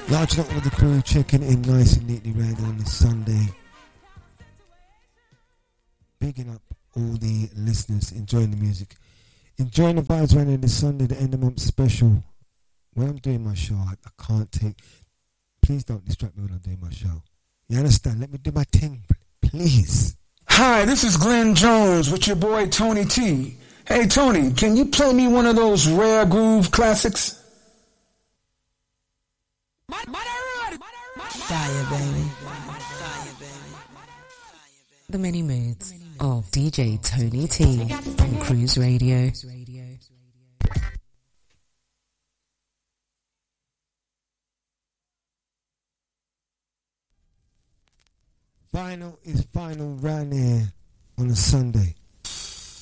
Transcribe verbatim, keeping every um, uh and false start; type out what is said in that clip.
Large up with the crew, checking in nice and neatly right on the Sunday. Bigging up all the listeners, enjoying the music, enjoying the vibes right on this Sunday, the end of month special. When I'm doing my show, I, I can't take. Please don't distract me when I'm doing my show. You understand? Let me do my thing, please. Hi, this is Glenn Jones with your boy Tony T. Hey Tony, can you play me one of those rare groove classics? Fire, baby. The many moods of D J Tony T on Cruise Radio. Vinyl is final round here on a Sunday.